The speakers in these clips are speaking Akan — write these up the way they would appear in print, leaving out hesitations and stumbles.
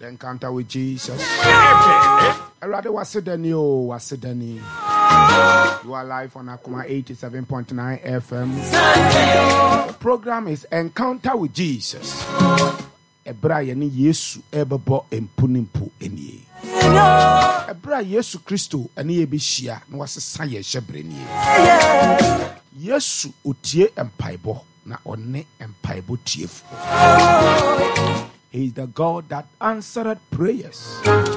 Encounter with Jesus. Rather was Sidney. You are live on Akuma 87.9 FM. The program is Encounter with Jesus. Ebra yani Yesu ebebo empunimpu enie. Ebra Yesu Kristo ani ebihia na wasesa ye hyebrenie. Yesu otie empaibo na one empaibo tiefo. He is the God that answered prayers.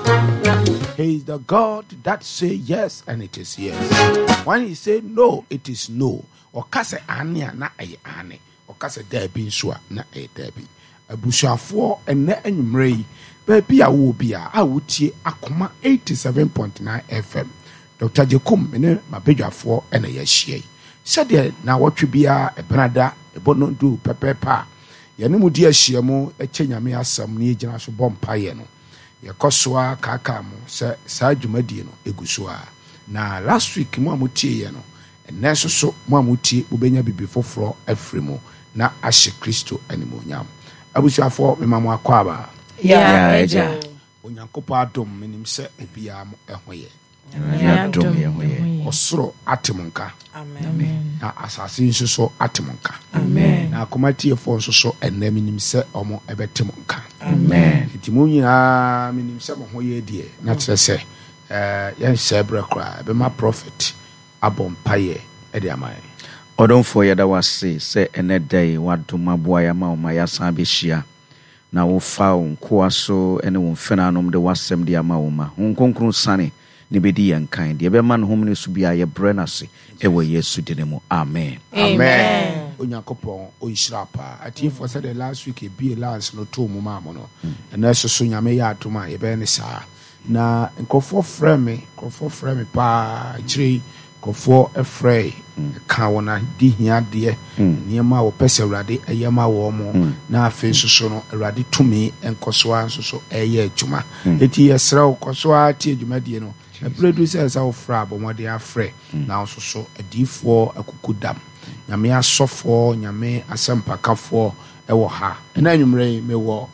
He is the God that say yes and it is yes. When he say no, it is no. Okase ane na aye ane. Okase dabi nso na aye dabi. Abusuafo ene enwumrei baby a wo bia a wotie Akoma 87.9 FM. Dr. Jekum ne mabedwafo ene ye hie. Sede na wotwe bia ebrada ebono du pepepa. Yene mu di ahia mu ekyanyame asam ne egyina so bompaye no. Yekosoa kaka mu se sa dwumadie no egusoa. Na last week mu amutie ye no. Ene so mu amutie obenya bibi foforo afrimu na ahye Kristo animonyam. Abusuafo memamu akwaba. Ya eja. Onyankopɔ adom menim se obia mo ehoye. Ya adom ye. Osoro atemonka. Amen. Na asase nso so atemonka. Amen. Na akomatiefo nso so enne menim se omo ebetemonka. Amen. Itimu nyina menim se mo hoye die na kire se yen sebra kra be ma prophet abompaye e de amaye. Odonfo yeda wase se enedai wadoma boaya ma o maya san be hia na wo fa nko aso ene wo mfena anom de wasem de ama wo ma honkonkron sane ne bedi yankan de be ma no homne su bia ye brenase e wo Yesu dinemu amen. Amen. Onyankopon o yira pa atifo said the last week e be last no to mu ma mo no na so nyame ya atoma ye be ne saa na nkofo frame pa chiri kofo efrey ka wona di hia de niema wo pese urade eyema wo mo na afi so no urade tumi enkosoa so eye adwuma eti yesra kosoa ti adwuma die no e producers a ofra abomode afre na so adifo akukudam nyame asofo nyame asempakafo ewo ha na anwumre mewo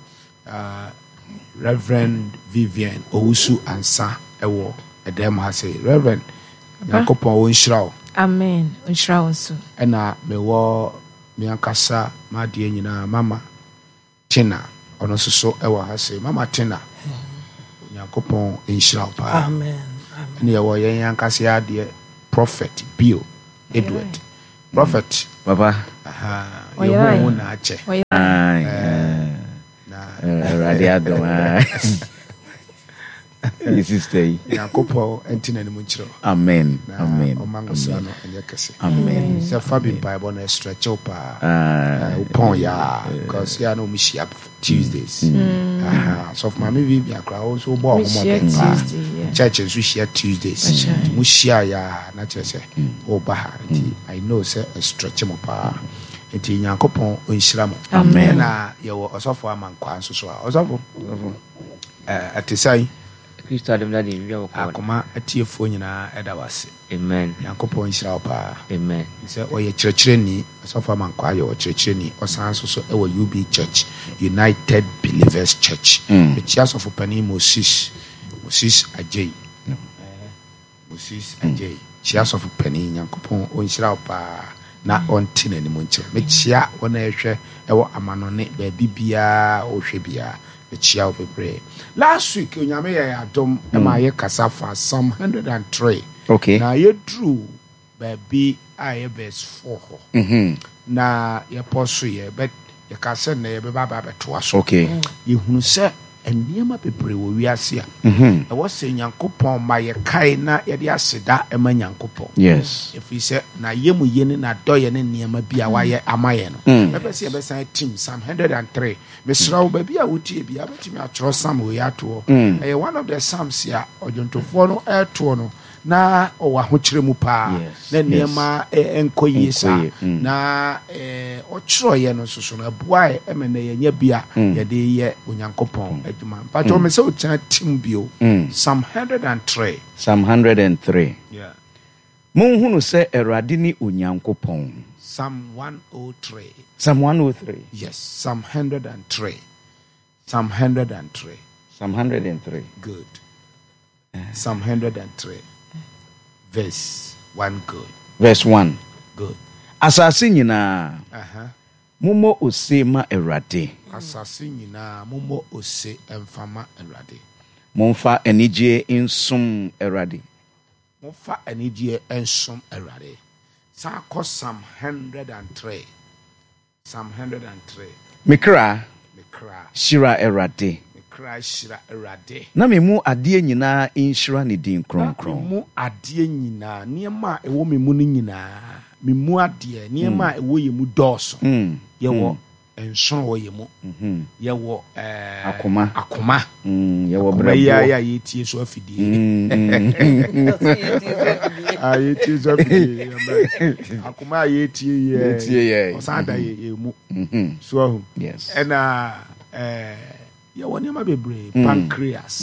Reverend Vivian Owusu Ansa ewo edem ha say Reverend Yakopon onhyirawo. Amen. Onhyirawo so. Ena mewo miankasa madie nyina mama Tina ono so ewa ha say mama Tina. Yakopon onhyirawo pa. Amen. Ene yewo yen yankasa ya de prophet Bio Edward. Prophet Baba. Aha. Yo na ache. Na radiado. Sister Yakopo entina ni munchiro. Amen. Amen. Omangosano enyekese. Amen. Se fabi Bible na stretch up upon ya because ya no mishia Tuesdays. So for me we akra also bo homo church so share Tuesdays. Mu share ya na chese oba I know say stretch up enti Yakopo onhyira mo. Amen. Na ye wo osofo amankwa so so osofo atisai Kristo adam da de wiya ko Akoma atiefo nyina eda wase. Amen. Yankopon hyira pa. Amen. Se oye kyerɛkyerɛni asofa mankwa ye o kyerɛkyerɛni osan so ewo UB Church, United Believers Church. The church of Pani Moses Ajay. Moses Ajay. Church of Pani Yankopon onhyira pa na ontina ni monkyerɛ. Me chia wona ehwɛ ewo amanone ba bibia o hwɛ bia. The chia bebre. Last week onyame ya adom ema ye kasa fa Psalm 103. Okay. Na ye drew baby I verse 4. Na ye poso ye but ye kasa na ye beba ba beto aso. Okay. Ye hunu se eniema bebre wo wiase a. E wo se Nyankopon ma ye kai na ye de aseda ema Nyankopon. Yes. If we say na yemu ye ne na doye ne niema bia wa ye amaye no. Ebe se ye be san team Psalm 103. Mesra wo baby a wotie bia betimi atro Psalm we ato. One of the Psalms ya ojontofo no ato no na owa hokyere mu pa na niema enkoyi sa na ochro ye no soso na bua e mena ye nya bia ye de ye Onyankopon adwuma but o me se o chan team bio Psalm 103. Psalm 103. Yeah. Munhunu se Erade ni Onyankopon. Psalm 103. Psalm 103. Yes, Psalm 103. Psalm 103. Psalm 103. Good. Psalm 103. Verse 1. Good. Verse 1. Good. Asase nyinaa momo ose ma Awurade. Asase nyinaa momo ose emfama Awurade. Momfa anigye nsum Awurade. Momfa anigye nsum Awurade. Sako Psalm 103. Psalm 103. Mekra Mekra shira Awurade. Mekra shira Awurade. Na memu ade nyinaa inshira ne din kronkron. Memu ade nyinaa niema ewo memu ni nyinaa. Memu ade niema ewo yemu dɔɔso. Yewo enson wo yemu. Yewo akoma. Yewo brabo. Ya yetie so afidie. Yetie so afidie. Akoma yetie ye. Osanda yemu. So ahu. Yes. And yewo niema bebre, pancreas,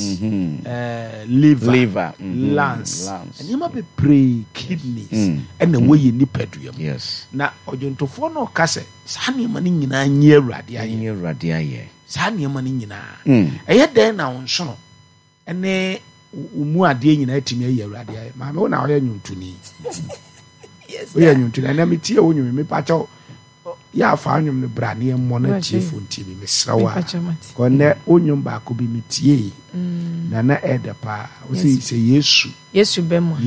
liver, lungs. And niema bebre, kidneys. And the way you nipeduum. Yes. Na ojontofo no kase saa niema ni nyina nye Awurade aye. Saa niema ni nyina. Eye den na wonsono. Ene umu ade nyina atimi aye Awurade aye. Ma me wo na oye nyuntuni. Yes. Oye nyuntuni na metie wo nyumi me pacho. Ya fa anyum ne bra ne mo na tiefo ntimi me srawa. Ko ne onyum ba ko bi metie. Na edepa wo se Yesu bemu.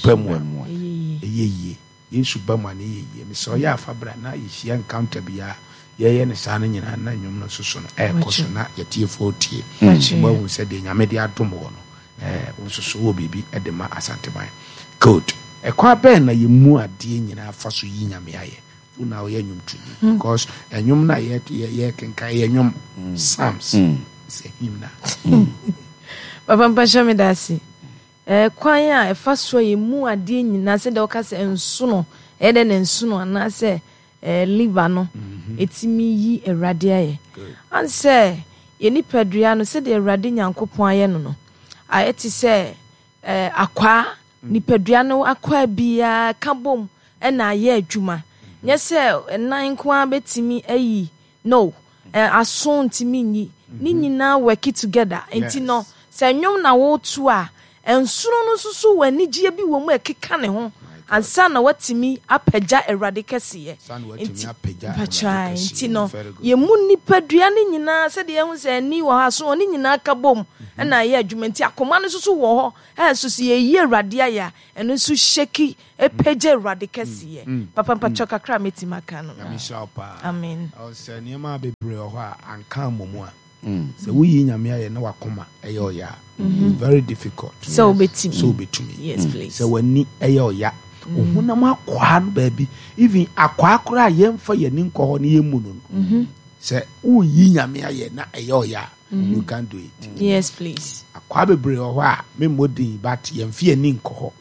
Eyeye. Yesu bama ne yeye. Me so ya fa bra na yehia encounter bia ye ne saa ne nyina na nyum no soso no koso na ye tiefo tie. Ba hu se de nyame de adom wo no. Wo soso wo bibi de ma asanteban. Good. Ekwa ben na yemu ade nyina fa so yi nyame aye. Una oye nyum tuni because enyum na ye kenka ye nyum psalms say him na papa mpasha me dasi kwan a efa so ye mu ade nyina se de okase enso no ede ne enso no na se liver no etimi yi Awurade aye an se ye ni padua no se de Awurade Nyankopon aye no ayeti se akwa ni padua no akwa bia kabom na aye adwuma. Yes, nine kwa betimi ayi. No, ason timi ni. Ni na work it together. Enti no, se nyom na wo tu a, ensuro no susu wani gye bi wo mu ekeka ne ho. Ansa na watimi apagya Awurade kese. Enti apagya. Enti no, ye mu nipadua ni nyina se de hu se ni wo ha so oni nyina ka bom. Na ye adwumenti akoma no susu wo ho. So se ye Awurade aya, eno su sheki epagya Awurade kese. Papa mpacho kakra metima ka no. Amen. O se niema bebre ho a anka momu a. Se wo yi nyame aye na wakoma eye oya. Very difficult. So betimi. Yes, please. Se wani eye oya. Ohunam akwa no baabi even akwa akora yemfa yeni nkoho ne yemu no se wo yi nyame aye na eye oya you can do it. Yes, please. Akwa bebre ho a me modin but yemfa yeni nkoho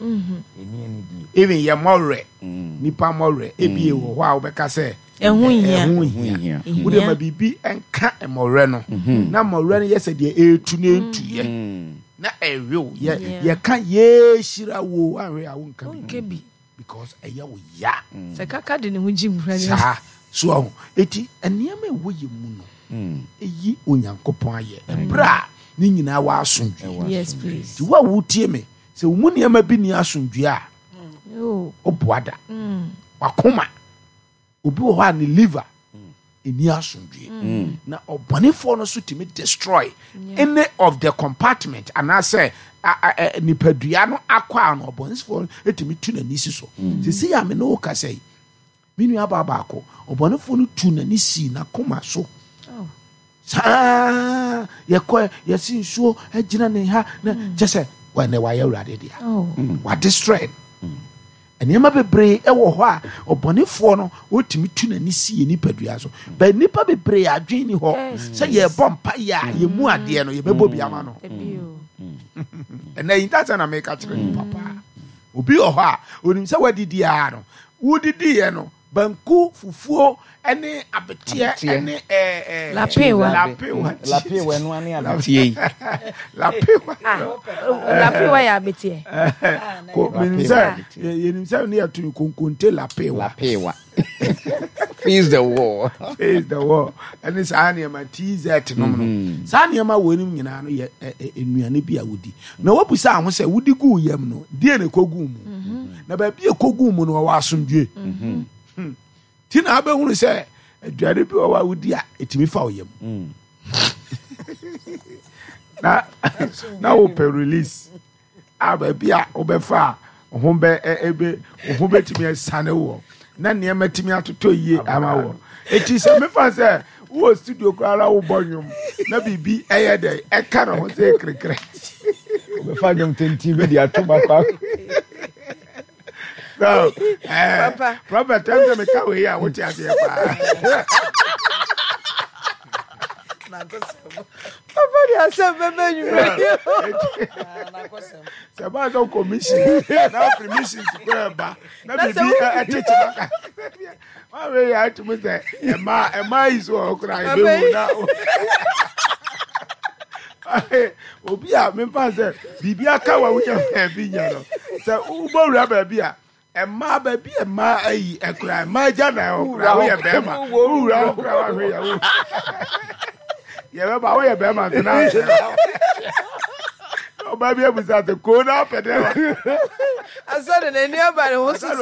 even ye more nipa more ebie wo ho a wo beka se ehun hia wo de ma bibi enka emore no na more no yese de etu na entu ye na ewe ye kan ye shira wo anwe a wo nka bi because eya wo ya se kaka de ne ho jimura sa so eti eniam e wo ye mu no eyi Onyankopon aye ebra ni nyina wa asundwe. Yes, please. Ti wa wo tie me se wo mu niam bi ni asundwe a oboada wakoma obi wo ha ni liver eni asundwe na obonefo no so timi destroy any of the compartment and I say nipadua no akwa no obonefo etimi tu na nisi so se ya me no ka say minu ababa akọ obonefo no tu na nisi na koma so sa ye sin so agina ne ha na jese wa ne wa ya Awurade dia wa destroy eniema bebre ewo ho a obonefo no otimi tu na nisi ye nipadua so ba nipa bebre adwen ni ho se ye bompa ya ye mu ade no ye bebo biama no na intata na make kire ni papa obi o ho a onim se wadidi a no wudidi ye no banku fufuo ene abetie ene lapewa no ane abetie lapewa ya abetie ko minza ye nimsa ne atu konkonte lapewa Face the wall. Face the wall. And it's Aniama TZ nominal. Saniama winning in an Enuanibia woody. No, what we say, say, would you go yamno? Dear Kogum. Never be a Kogum or Wasum J. Tina Abba only say, a dreaded or would ya, it me for you. Now, open release. Abba be a obefa, Hombe Hombe to me a sanewall. Na near met me out to 2 years. It is a me say, who studio crowd au bonum. Na bibi a day, a cannon say, cricket. We find them 10 TV to my car. So, Robert, tell them a cow here. What you say? Somebody has said, "Baby, Sabbath commission. Now permission to grab. Now be a teacher. Why are you to me say, am I is all crying now? Obi a me fa say bibia ka wa wo ya binya no say ubo ra ba bia e ma ba bi e ma ayi e kra ma ja na o kra wo ya be ma u ra o kra wa hwe ya wo ye ba wo ya be ma na o ba bi e bu sa te ko na pe de I said in any about who say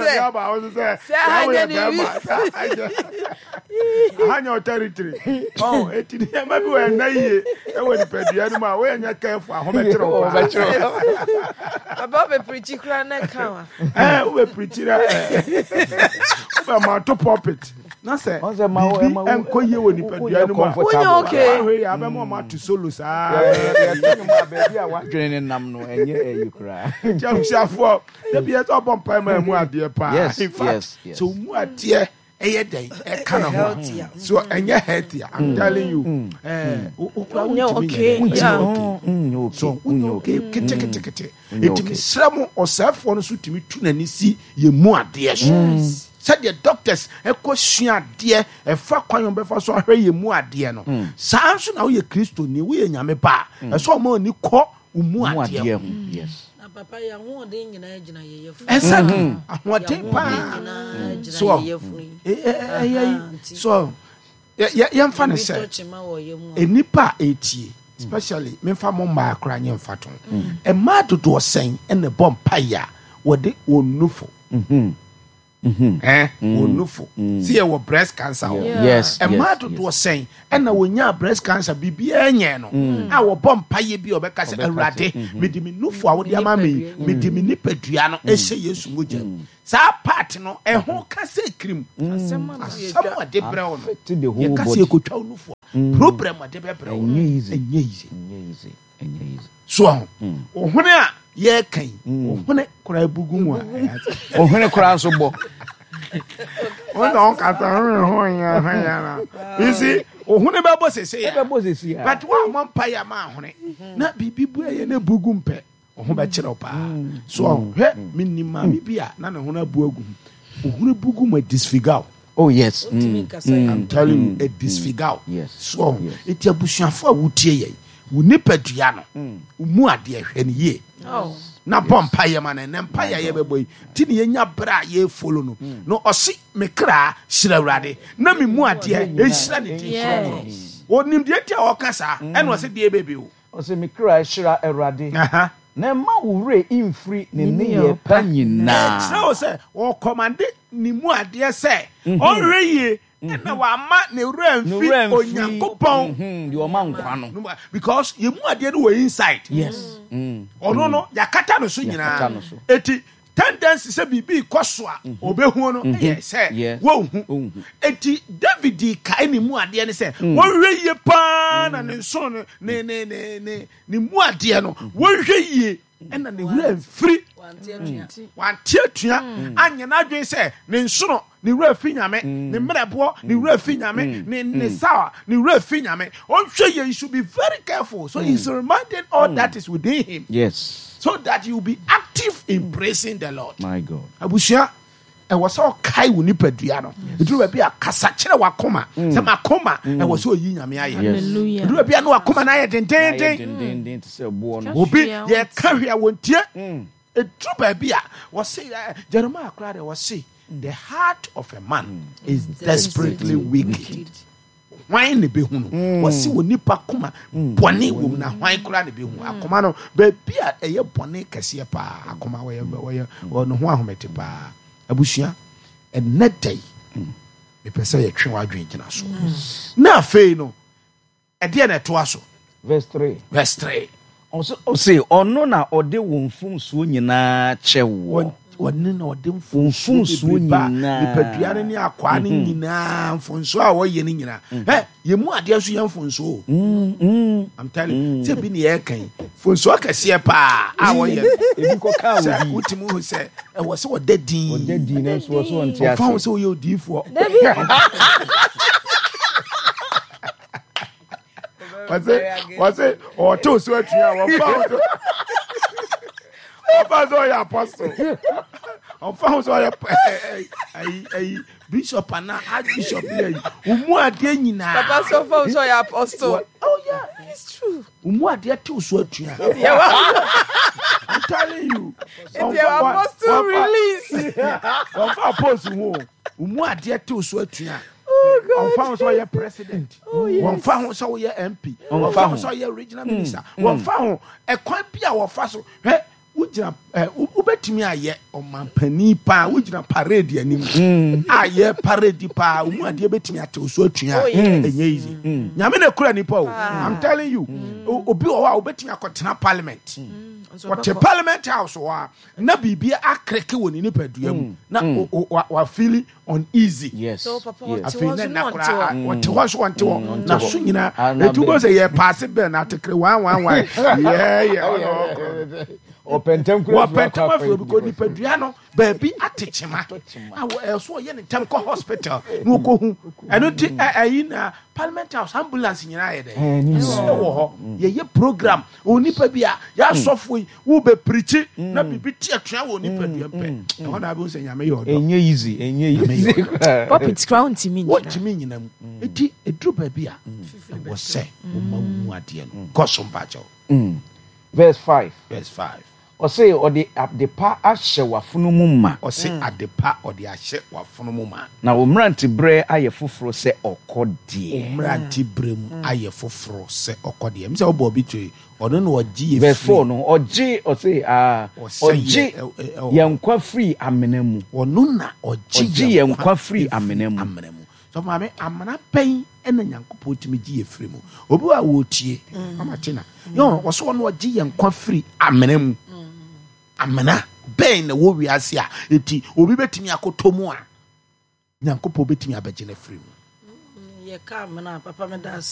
hanya territory oh etini e ma bi we na ye e we pedua ni ma we nya careful ahometro Baba be preach kra na kan we preach na we ma to pulpit na say enko ye we ni pedua ni ma okay we ya be mo ma to solo sa ya tunu ma baby a wa dwene nam no enye eyi kra jamshafo the be to bomb pa ma mu ade pa yes so mu ade eye den e kana ho so enye healthy I'm telling you okay kete etimi sramo osafo no so timi tu nani si ye mu ade said the doctors ekosua ade e fa kwan be fa so ahwe ye mu ade no saa nso na wo ye Kristo ni wo ye nyame pa e so mo ni ko umu ade yes Papa ya ho de nyina gina yeyefu. Exactly. Ahoden pa. So so ya mfa ne say enipa etie especially me mfa mo ma akra nye mfa ton e ma dodo sen e ne bom paya wo de onufo onufo see e wo breast cancer yes e ma dodo sen e na wonya breast cancer bibia enye no a wo bom paye bi obeka se awurade medi me nufo a wo de ama me medi me nipadua no e hye Yesu moja sa part no e ho ka se krim asema de brew no ye ka se ekotwa onufo problem de be brew enye easy so ohune a ye kan ohune kura bugu mu a ohune kura so bo on don kata ho ya na you see ohune be bo sese ya but one man pa ya ma ohune na bibi bu ye na bugu mpe ohun be kire pa so he minima mi bia na ne ho na bu agu ohune bugu mu disfigure oh yes I'm telling you a disfigure yes so it abusuafo a wutie ye wo nipadua no mu ade hwe ne ye na bompa ye man na mpa ye beboy ti ne nya bra ye follow no no osi me kra hira awrade na me mu ade e hira ne ti onim de ti a okasa e no se de bebe o osi me kra hira awrade na ma wure infri ne ne ye pa nyina so say o command ni mu ade se o reye na wa ma ne wura mfi onyankopon di o ma nkwa no because ye mu ade no we inside yes no yakata no so nyina eti tendency say bibi koso a obehu no ye say wo hu eti David ka ni mu ade ne say wo hwe ye pa na ne so no ne mu ade no wo hwe ye ena ne wura mfiri wantia tua anya na adwen say ne nsono ne wura fi nyame ne mmerebo ne wura fi nyame ne sawa ne wura fi nyame on hwe ye, you should be very careful so he's reminding all that is within him yes so that you will be active in praising the Lord. My God abushia e was all kai wo nipadua no eduru ba bia kasa kire wakoma se makoma e was all yi nyame aye hallelujah eduru ba bia no wakoma na aye den to say bo no obi ye ka hwea wontie eduru ba bia was say Jeremiah kra de was say the heart of a man is desperately wicked. Why ne be hu no wasi wo nipa koma bone wo na hwan kura ne be hu akoma no ba bia eye bone kase pa akoma wo no ho ahomete pa abusua enedai me pese ye twe wadwen gina so na afei no ede na to aso verse 3 o say ono na ode wo mfumsuo nyina chewo wonne na ode mfumsuo nyina nipadua ne akwa ne nyina mfumsuo a wo ye ne nyina ye mu ade so ye mfumsuo I'm telling you say bi ne ye kan mfumsuo kase pa a wo ye ebi ko ka wo bi utimu hu say e wo se wo dadin na so so on tia fa wo se wo ye odifo What's it? Or two sweat ya apostle. On found so a bishop and archbishop here. Umu ade nyina. Papa so found so ya apostle. Oh yeah, it's true. Umu ade two sweat. I'm telling you. It's your apostle release. One for apostle. Umu ade two sweat. On found so your president. One found so your MP. One found so your regional minister. One found a quite be our fast. Hey, ujina ubetimi aye omampani pa ujina parade anim. Aye parade pa umu ade betimi ate so atua. Enye easy. Nyame na kura nipa o. I'm telling you. Obi o wa ubetimi akotena parliament. What a parliament house wa na bibia akreke woni ni padua mu na wa feel uneasy. Yes. So papa afina na kura what was want na so nyina etubo say ye pass bill na tekre 111 yeah opentem kura afro because ni padua no baabi atechema awo so ye ne temko hospital no ko hu eno ti ayi na parliament house ambulance nyina ye de so wo ho ye program onipa bia ya sofo wo be preach na bibi ti atwa wo onipa bia mpe ho na be so nyame ye odo enye easy puppet crown timi what timi nyina mu eti edru baabi a wo se wo mawu ade no gosom bacho verse 5 o say o de adepa ahye wafunu mu ma o say adepa o de ahye wafunu mu ma na wo mranti bre aye foforo se okodie mranti bre mu aye foforo se okodie me say obo bi twe ono no ogie verse 4 no ogie o say ogie yankwa free amena mu ono na ogie yankwa free amena mu so mame amana pen ena nyankopɔ timi gie free mu obi wa wo tie mama tina yo wo so no ogie yankwa free amena mu amena ben na wo wiase a eti obi betimi akotomu a nyankopɔ betimi abegye na free mu ye ka amena papa me das